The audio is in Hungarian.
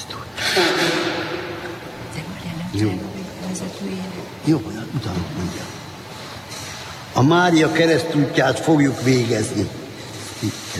keresztút. Jó. Jó, utána mondja. A Mária keresztútját fogjuk végezni.